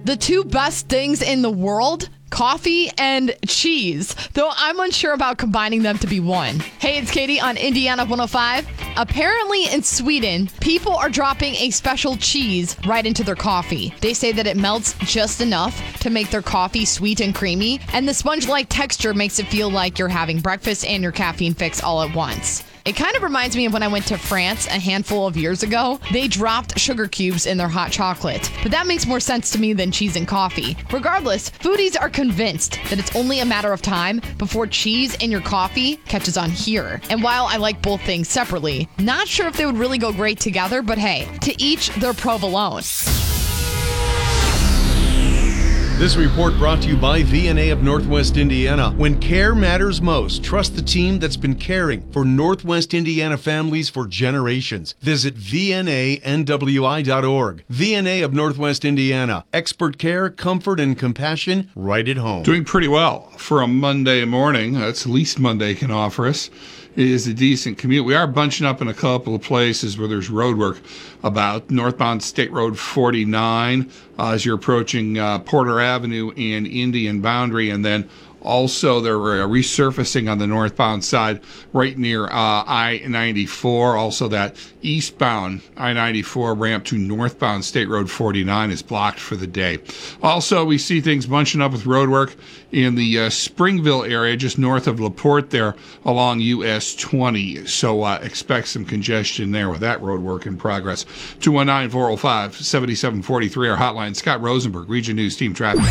The two best things in the world? Coffee and cheese, though I'm unsure about combining them to be one. Hey, it's Katie on Indiana 105. Apparently in Sweden, people are dropping a special cheese right into their coffee. They say that it melts just enough to make their coffee sweet and creamy, and the sponge-like texture makes it feel like you're having breakfast and your caffeine fix all at once. It kind of reminds me of when I went to France a handful of years ago. They dropped sugar cubes in their hot chocolate, but that makes more sense to me than cheese and coffee. Regardless, foodies are convinced that it's only a matter of time before cheese in your coffee catches on here. And while I like both things separately, not sure if they would really go great together, but hey, to each their provolone. This report brought to you by VNA of Northwest Indiana. When care matters most, trust the team that's been caring for Northwest Indiana families for generations. Visit VNANWI.org. VNA of Northwest Indiana. Expert care, comfort, and compassion right at home. Doing pretty well for a Monday morning. That's the least Monday can offer us. It is a decent commute. We are bunching up in a couple of places where there's road work about northbound State Road 49 as you're approaching Porter Avenue and Indian Boundary, and then also they're resurfacing on the northbound side right near I-94. Also that eastbound I-94 ramp to northbound State Road 49 is blocked for the day. Also, we see things bunching up with road work in the Springville area, just north of LaPorte there along US 20. So expect some congestion there with that road work in progress. 219-405-7743, our hotline. Scott Rosenberg, Region News Team Traffic.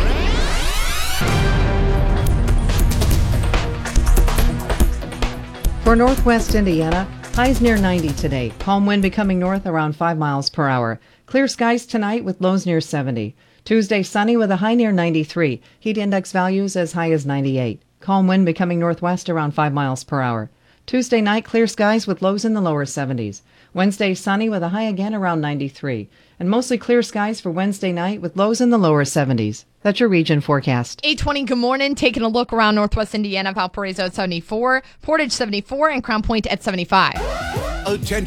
For Northwest Indiana, highs near 90 today. Calm wind becoming north around 5 miles per hour. Clear skies tonight with lows near 70. Tuesday sunny with a high near 93. Heat index values as high as 98. Calm wind becoming northwest around 5 miles per hour. Tuesday night clear skies with lows in the lower 70s. Wednesday sunny with a high again around 93. And mostly clear skies for Wednesday night with lows in the lower 70s. That's your region forecast. 8:20, good morning. Taking a look around Northwest Indiana, Valparaiso at 74, Portage 74, and Crown Point at 75. Attention.